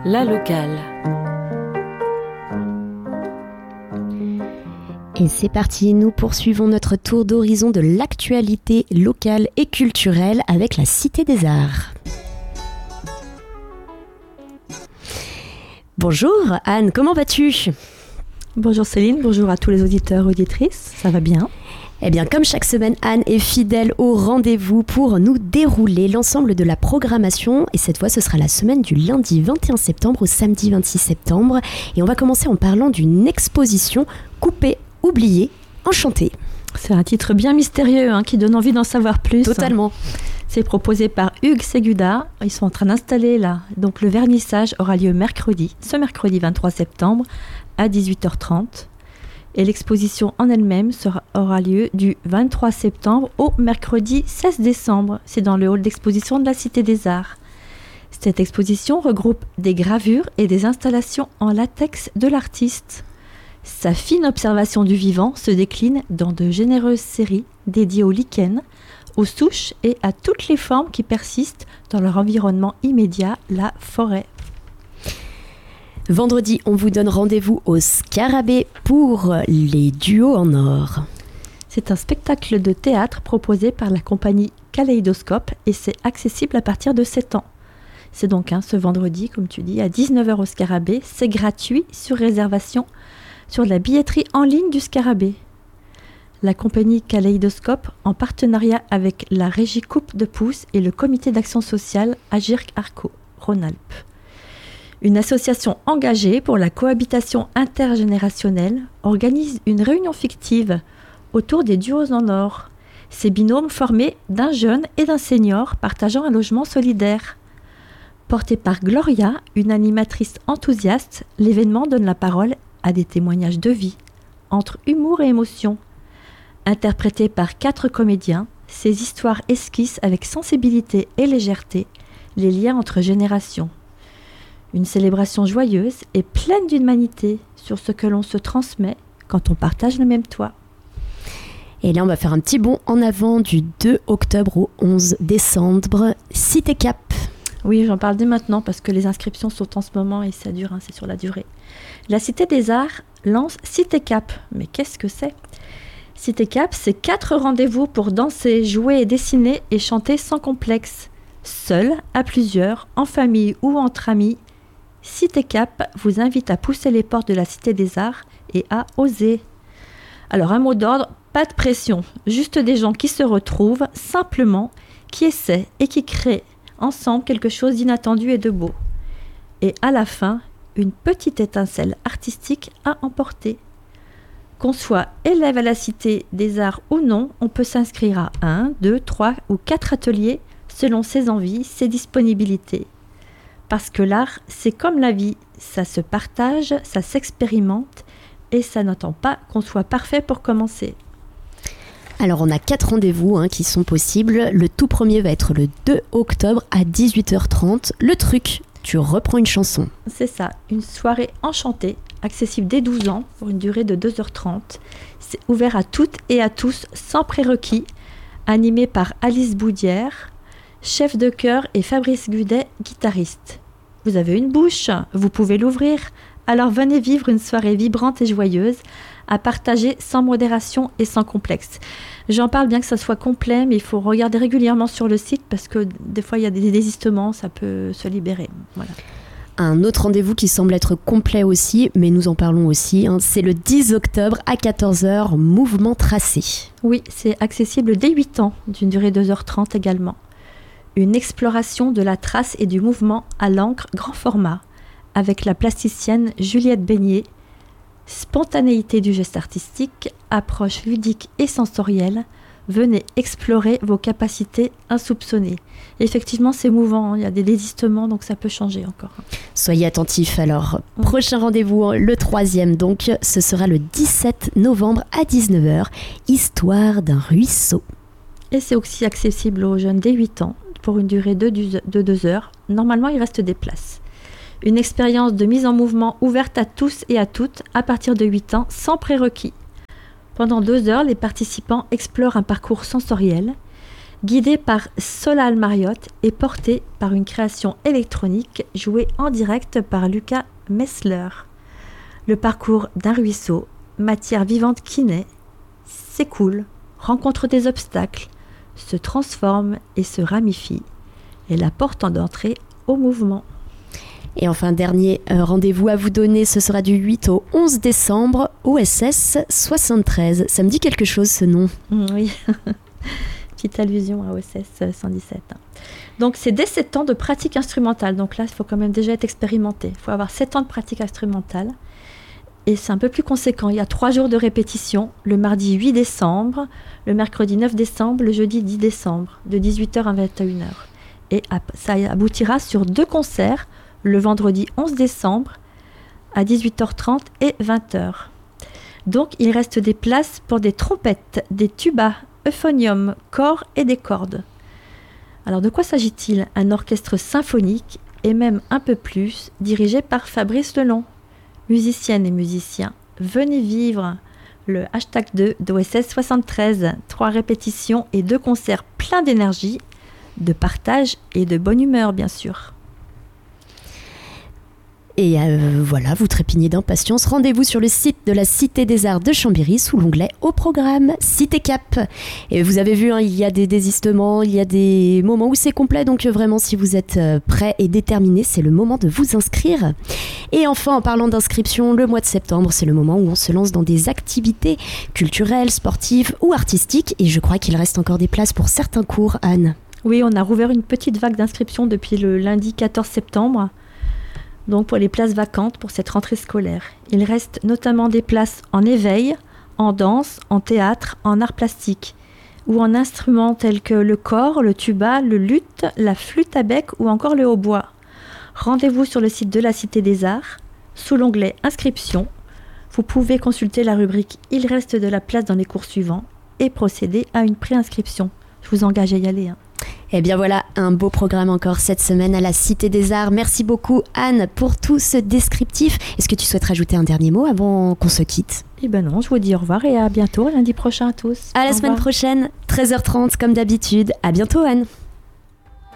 La locale. Et c'est parti, nous poursuivons notre tour d'horizon de l'actualité locale et culturelle avec la Cité des Arts. Bonjour Anne, comment vas-tu ? Bonjour Céline, bonjour à tous les auditeurs et auditrices, ça va bien ? Eh bien, comme chaque semaine, Anne est fidèle au rendez-vous pour nous dérouler l'ensemble de la programmation. Et cette fois, ce sera la semaine du lundi 21 septembre au samedi 26 septembre. Et on va commencer en parlant d'une exposition coupée, oubliée, enchantée. C'est un titre bien mystérieux qui donne envie d'en savoir plus. Totalement. C'est proposé par Hugues Seguda. Ils sont en train d'installer là. Donc le vernissage aura lieu ce mercredi 23 septembre à 18h30. Et l'exposition en elle-même aura lieu du 23 septembre au mercredi 16 décembre. C'est dans le hall d'exposition de la Cité des Arts. Cette exposition regroupe des gravures et des installations en latex de l'artiste. Sa fine observation du vivant se décline dans de généreuses séries dédiées aux lichens, aux souches et à toutes les formes qui persistent dans leur environnement immédiat, la forêt. Vendredi, on vous donne rendez-vous au Scarabée pour les duos en or. C'est un spectacle de théâtre proposé par la compagnie Kaléidoscope et c'est accessible à partir de 7 ans. C'est donc ce vendredi, comme tu dis, à 19h au Scarabée. C'est gratuit sur réservation sur la billetterie en ligne du Scarabée. La compagnie Kaléidoscope, en partenariat avec la Régie Coupe de Pouce et le comité d'action sociale Agirc-Arrco, Rhône-Alpes. Une association engagée pour la cohabitation intergénérationnelle organise une réunion fictive autour des duos en or. Ces binômes formés d'un jeune et d'un senior partageant un logement solidaire. Porté par Gloria, une animatrice enthousiaste, l'événement donne la parole à des témoignages de vie, entre humour et émotion. Interprétés par 4 comédiens, ces histoires esquissent avec sensibilité et légèreté les liens entre générations. Une célébration joyeuse et pleine d'humanité sur ce que l'on se transmet quand on partage le même toit. Et là, on va faire un petit bond en avant du 2 octobre au 11 décembre, Cité Cap. Oui, j'en parle dès maintenant parce que les inscriptions sont en ce moment et ça dure, c'est sur la durée. La Cité des Arts lance Cité Cap. Mais qu'est-ce que c'est ? Cité Cap, c'est 4 rendez-vous pour danser, jouer, dessiner et chanter sans complexe. Seul, à plusieurs, en famille ou entre amis. Cité Cap vous invite à pousser les portes de la Cité des Arts et à oser. Alors un mot d'ordre, pas de pression, juste des gens qui se retrouvent simplement, qui essaient et qui créent ensemble quelque chose d'inattendu et de beau. Et à la fin, une petite étincelle artistique à emporter. Qu'on soit élève à la Cité des Arts ou non, on peut s'inscrire à 1, 2, 3 ou 4 ateliers selon ses envies, ses disponibilités. Parce que l'art, c'est comme la vie, ça se partage, ça s'expérimente et ça n'attend pas qu'on soit parfait pour commencer. Alors on a 4 rendez-vous qui sont possibles. Le tout premier va être le 2 octobre à 18h30. Le truc, tu reprends une chanson. C'est ça, une soirée enchantée, accessible dès 12 ans pour une durée de 2h30. C'est ouvert à toutes et à tous sans prérequis, animé par Alice Boudière, chef de chœur, et Fabrice Gudet, guitariste. Vous avez une bouche, vous pouvez l'ouvrir, alors venez vivre une soirée vibrante et joyeuse, à partager sans modération et sans complexe. J'en parle bien que ça soit complet, mais il faut regarder régulièrement sur le site parce que des fois il y a des désistements, ça peut se libérer. Voilà. Un autre rendez-vous qui semble être complet aussi, mais nous en parlons aussi, c'est le 10 octobre à 14h, Mouvement Tracé. Oui, c'est accessible dès 8 ans, d'une durée de 2h30 également. Une exploration de la trace et du mouvement à l'encre grand format, avec la plasticienne Juliette Beignet. Spontanéité du geste artistique, approche ludique et sensorielle, venez explorer vos capacités insoupçonnées. Et effectivement, c'est mouvant, il y a des désistements, donc ça peut changer encore. Soyez attentifs alors. Prochain rendez-vous, le 3e, donc, ce sera le 17 novembre à 19h, Histoire d'un ruisseau. Et c'est aussi accessible aux jeunes dès 8 ans, pour une durée de 2 heures. Normalement, il reste des places. Une expérience de mise en mouvement ouverte à tous et à toutes à partir de 8 ans, sans prérequis. Pendant 2 heures, les participants explorent un parcours sensoriel guidé par Solal Mariotte et porté par une création électronique jouée en direct par Lucas Messler. Le parcours d'un ruisseau, matière vivante qui naît, s'écoule, rencontre des obstacles, se transforme et se ramifie, et la porte d'entrée au mouvement. Et enfin, dernier rendez-vous à vous donner, ce sera du 8 au 11 décembre, OSS 73. Ça me dit quelque chose, ce nom? Oui, petite allusion à OSS 117. Donc, c'est dès 7 ans de pratique instrumentale. Donc là, il faut quand même déjà être expérimenté. Il faut avoir 7 ans de pratique instrumentale. Et c'est un peu plus conséquent. Il y a 3 jours de répétition, le mardi 8 décembre, le mercredi 9 décembre, le jeudi 10 décembre, de 18h à 21h. Et ça aboutira sur 2 concerts, le vendredi 11 décembre à 18h30 et 20h. Donc, il reste des places pour des trompettes, des tubas, euphonium, corps et des cordes. Alors, de quoi s'agit-il? Un orchestre symphonique et même un peu plus, dirigé par Fabrice Lelon. Musiciennes et musiciens, venez vivre le #2 d'OSS 73. 3 répétitions et 2 concerts pleins d'énergie, de partage et de bonne humeur, bien sûr. Et voilà, vous trépignez d'impatience. Rendez-vous sur le site de la Cité des Arts de Chambéry sous l'onglet Au programme Cité Cap. Et vous avez vu, il y a des désistements, il y a des moments où c'est complet. Donc vraiment, si vous êtes prêts et déterminés, c'est le moment de vous inscrire. Et enfin, en parlant d'inscription, le mois de septembre, c'est le moment où on se lance dans des activités culturelles, sportives ou artistiques. Et je crois qu'il reste encore des places pour certains cours, Anne. Oui, on a rouvert une petite vague d'inscriptions depuis le lundi 14 septembre. Donc pour les places vacantes pour cette rentrée scolaire. Il reste notamment des places en éveil, en danse, en théâtre, en arts plastiques ou en instruments tels que le cor, le tuba, le luth, la flûte à bec ou encore le hautbois. Rendez-vous sur le site de la Cité des Arts, sous l'onglet Inscription. Vous pouvez consulter la rubrique « Il reste de la place dans les cours suivants » et procéder à une préinscription. Je vous engage à y aller. Eh bien voilà, un beau programme encore cette semaine à la Cité des Arts. Merci beaucoup Anne pour tout ce descriptif. Est-ce que tu souhaites rajouter un dernier mot avant qu'on se quitte? Eh ben non, je vous dis au revoir et à bientôt, lundi prochain à tous. À la semaine prochaine, 13h30 comme d'habitude. À bientôt Anne.